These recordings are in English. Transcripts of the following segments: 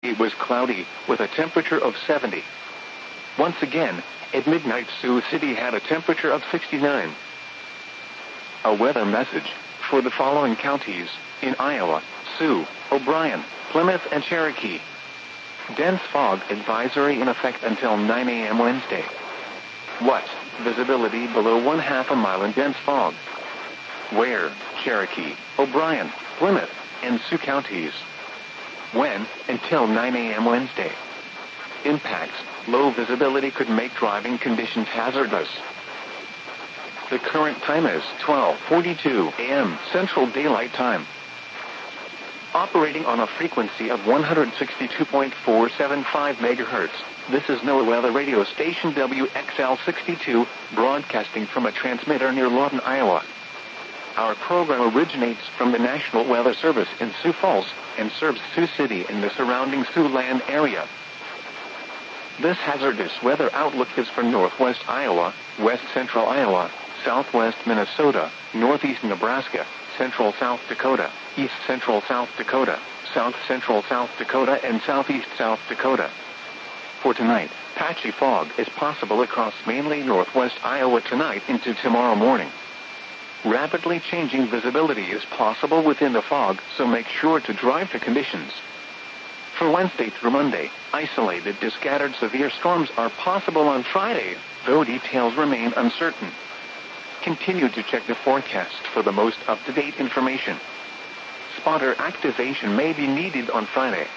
It was cloudy, with a temperature of 70. Once again, at midnight Sioux City had a temperature of 69. A weather message for the following counties in Iowa: Sioux, O'Brien, Plymouth, and Cherokee. Dense fog advisory in effect until 9 a.m. Wednesday. What? Visibility below 1/2 mile in dense fog. Where? Cherokee, O'Brien, Plymouth, and Sioux counties. When? Until 9 a.m. Wednesday. Impacts: low visibility could make driving conditions hazardous. The current time is 12:42 a.m. Central Daylight Time. Operating on a frequency of 162.475 MHz, this is NOAA Weather Radio Station WXL62, broadcasting from a transmitter near Lawton, Iowa. Our program originates from the National Weather Service in Sioux Falls and serves Sioux City and the surrounding Siouxland area. This hazardous weather outlook is for northwest Iowa, west central Iowa, southwest Minnesota, northeast Nebraska, central South Dakota, east central South Dakota, south central South Dakota, and southeast South Dakota. For tonight, patchy fog is possible across mainly northwest Iowa tonight into tomorrow morning. Rapidly changing visibility is possible within the fog, so make sure to drive to conditions. For Wednesday through Monday, isolated to scattered severe storms are possible on Friday, though details remain uncertain. Continue to check the forecast for the most up-to-date information. Spotter activation may be needed on Friday.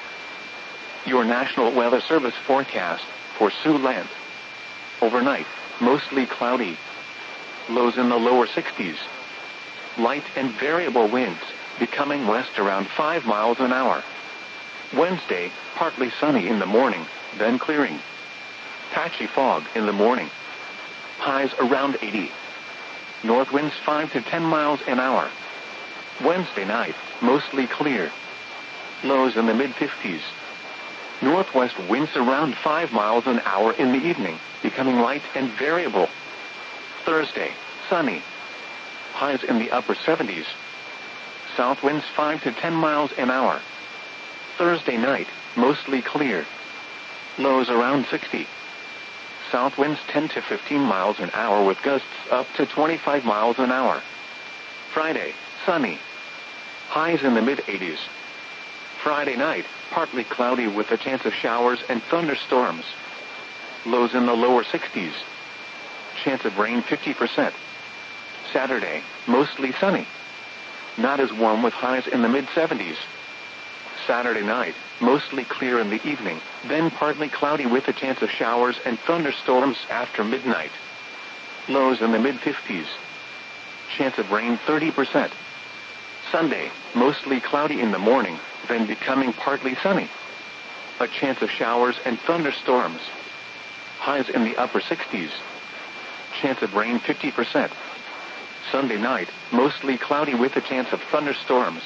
Your National Weather Service forecast for Siouxland. Overnight, mostly cloudy. Lows in the lower 60s. Light and variable winds, becoming west around 5 miles an hour. Wednesday, partly sunny in the morning, then clearing. Patchy fog in the morning. Highs around 80. North winds 5 to 10 miles an hour. Wednesday night, mostly clear. Lows in the mid-50s. Northwest winds around 5 miles an hour in the evening, becoming light and variable. Thursday, sunny. Highs in the upper 70s. South winds 5 to 10 miles an hour. Thursday night, mostly clear. Lows around 60. South winds 10 to 15 miles an hour with gusts up to 25 miles an hour. Friday, sunny. Highs in the mid-80s. Friday night, partly cloudy with a chance of showers and thunderstorms. Lows in the lower 60s. Chance of rain 50%. Saturday, mostly sunny. Not as warm with highs in the mid-70s. Saturday night, mostly clear in the evening, then partly cloudy with a chance of showers and thunderstorms after midnight. Lows in the mid-50s. Chance of rain 30%. Sunday, mostly cloudy in the morning, then becoming partly sunny. A chance of showers and thunderstorms. Highs in the upper 60s. Chance of rain 50%. Sunday night, mostly cloudy with a chance of thunderstorms.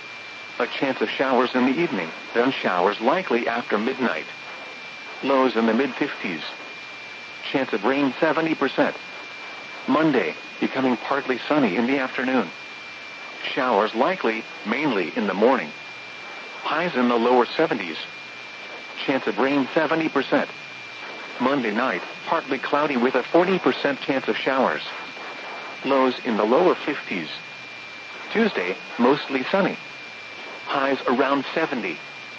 A chance of showers in the evening, then showers likely after midnight. Lows in the mid-50s. Chance of rain 70%. Monday, becoming partly sunny in the afternoon. Showers likely, mainly in the morning. Highs in the lower 70s. Chance of rain 70%. Monday night, partly cloudy with a 40% chance of showers. Lows in the lower 50s. Tuesday, mostly sunny. Highs around 70.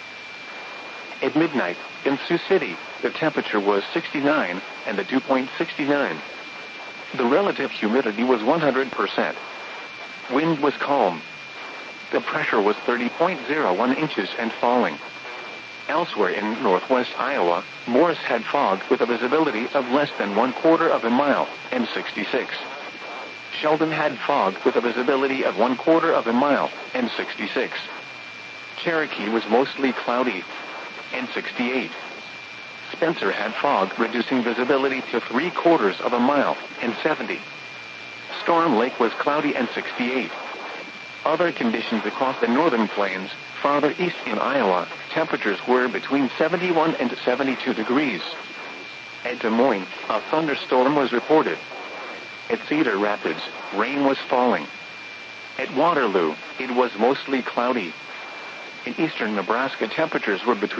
At midnight, in Sioux City, the temperature was 69 and the dew point 69. The relative humidity was 100%. Wind was calm. The pressure was 30.01 inches and falling. Elsewhere in northwest Iowa, Morris had fog with a visibility of less than 1/4 mile, and 66. Sheldon had fog with a visibility of 1/4 mile, and 66. Cherokee was mostly cloudy, and 68. Spencer had fog reducing visibility to 3/4 mile, and 70. Storm Lake was cloudy and 68. Other conditions across the northern plains, farther east in Iowa, temperatures were between 71 and 72 degrees. At Des Moines, a thunderstorm was reported. At Cedar Rapids, rain was falling. At Waterloo, it was mostly cloudy. In eastern Nebraska, temperatures were between